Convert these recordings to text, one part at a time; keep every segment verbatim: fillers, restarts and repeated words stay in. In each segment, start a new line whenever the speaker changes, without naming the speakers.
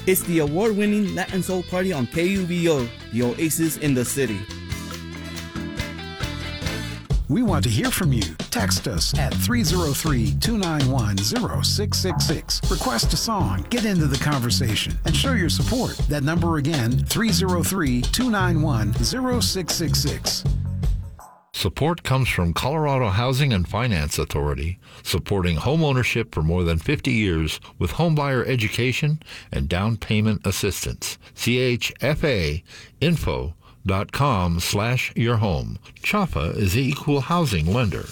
It's the award-winning Latin Soul Party on K U V O, the oasis in the city.
We want to hear from you. Text us at three oh three, two nine one, oh six six six. Request a song, get into the conversation, and show your support. That number again, three oh three, two nine one, oh six six six.
Support comes from Colorado Housing and Finance Authority, supporting home ownership for more than fifty years with homebuyer education and down payment assistance. C H F A info dot com slash your home. C H F A is the Equal Housing Lender.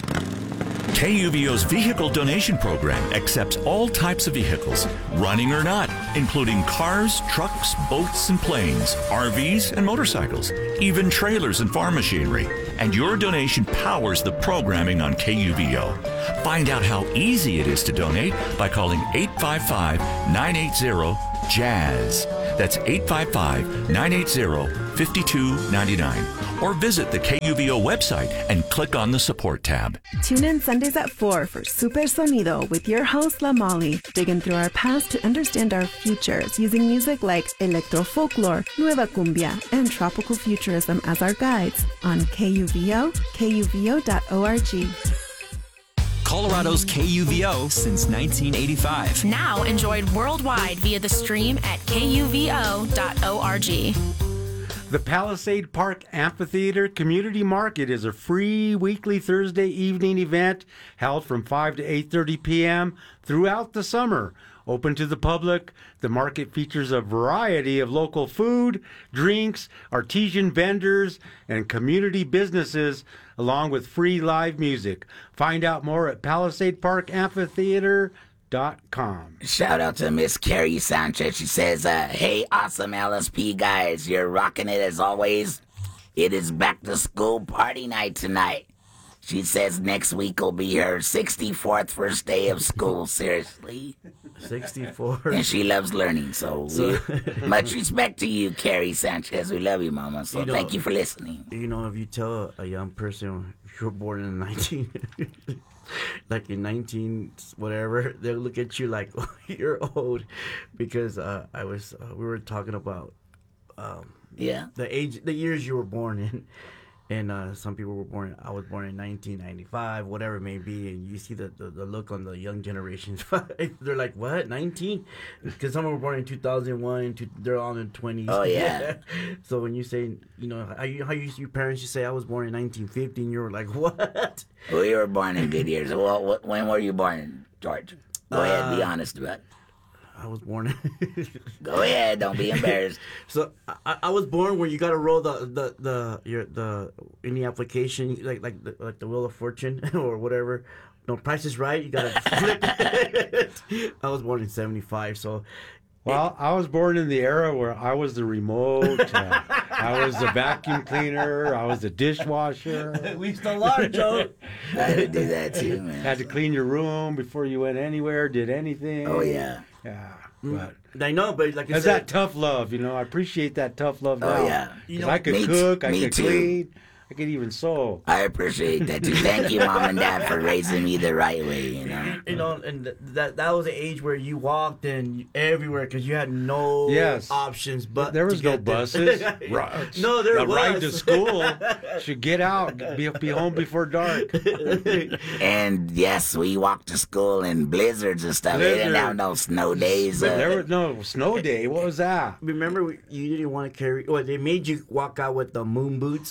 K U V O's vehicle donation program accepts all types of vehicles, running or not, including cars, trucks, boats, and planes, R Vs, and motorcycles, even trailers and farm machinery. And your donation powers the programming on K U V O. Find out how easy it is to donate by calling eight five five, nine eight zero, JAZZ. That's eight five five, nine eight zero, five two nine nine. Or visit the K U V O website and click on the support tab.
Tune in Sundays at four for Super Sonido with your host, La Molly, digging through our past to understand our futures using music like electro folklore, nueva cumbia, and tropical futurism as our guides on K U V O, K U V O dot org.
Colorado's K U V O since nineteen eighty-five.
Now enjoyed worldwide via the stream at K U V O dot org.
The Palisade Park Amphitheater Community Market is a free weekly Thursday evening event held from five to eight thirty p.m. throughout the summer. Open to the public, the market features a variety of local food, drinks, artisan vendors, and community businesses, along with free live music. Find out more at Palisade Park Amphitheater dot com.
Shout out to Miss Carrie Sanchez. She says, uh, hey, awesome L S P guys. You're rocking it as always. It is back to school party night tonight. She says next week will be her sixty-fourth first day of school. Seriously.
sixty-four.
And she loves learning. So,
So
we, much respect to you, Carrie Sanchez. We love you, Mama. So
You know-
thank you for listening.
You know, if you tell a young person you were born in nineteen, like in nineteen whatever, they'll look at you like oh, you're old, because uh, I was uh, we were talking about um,
Yeah.
the age, the years you were born in. And uh, some people were born, I was born in nineteen ninety-five, whatever it may be, and you see the, the, the look on the young generation. They're like, what, nineteen? Because some were born in two thousand one, two, they're all in their twenties.
Oh, yeah.
So when you say, you know, how you, how you, your parents, you say, I was born in nineteen fifty, and you were like, what?
Well, you were born in good years. Well, what, when were you born, George? Go ahead, be
Uh,
honest about it.
I was born.
Go ahead, don't be embarrassed.
So I, I was born where you got to roll the the the your the any application like like the, like the Wheel of Fortune or whatever. No, Price is Right. You got to flip it. I was born in seventy-five, so.
Well, I was born in the era where I was the remote, uh, I was the vacuum cleaner, I was the dishwasher.
We still are, Joe.
I had to do that too, man.
Had to clean your room before you went anywhere, did anything.
Oh, yeah.
Yeah. But
I know, but like I
that's
said,
that tough love, you know. I appreciate that tough love now.
Oh, yeah.
'Cause
You know,
I could
me t-
cook, I
me
could
too.
clean, I could even sew.
I appreciate that too. Thank you, Mom and Dad, for raising me the right way, you know.
you know, and th- that that was the age where you walked in everywhere because you had no
Yes.
options. But
There was
to
no
get there.
buses. Right.
No, there
the
was.
ride to school should get out, be, be home before dark.
And yes, we walked to school in blizzards and stuff. They didn't
Blizzard.
have no snow days.
But
uh,
there was no snow day. What was that?
Remember, we- you didn't want to carry. Well, they made you walk out with the moon boots,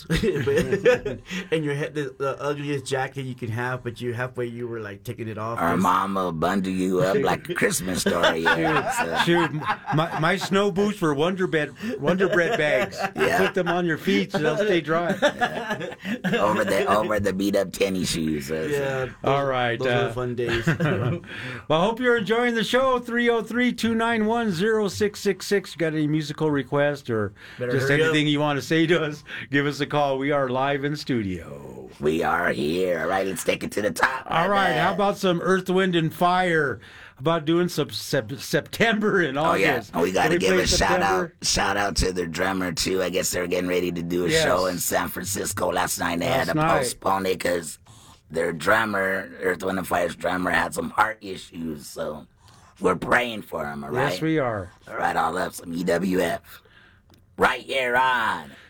and your head, the, the ugliest jacket you could have. But you halfway, you were like taking it off.
Our mom will bundle you up like a Christmas story. Yeah, so.
Shoot, my, my snow boots were Wonder Bread, Wonder Bread bags.
Yeah.
Put them on your feet so they'll stay dry.
over the over the beat up tennis shoes. uh,
Yeah. Those,
All right.
Those
uh,
were fun days.
Well, I hope you're enjoying the show. three oh three, two nine one, oh six six six. You got any musical request or
Better
just
hurry
anything you want to say to us, give us a call. We are live in studio.
We are here. All right, let's take it to the top.
All right. How about some Earth, Wind, and Fire? How about doing some sep- September and
Oh
August?
yeah, we got
Can
to give
play
a shout
September?
out, shout out to their drummer too. I guess they're getting ready to do a
Yes.
show in San Francisco last night. They had
Last
to
night.
postpone it because their drummer, Earth, Wind and Fire's drummer, had some heart issues. So We're praying for him, all right?
Yes, we are.
All right, all up some E W F. Right here on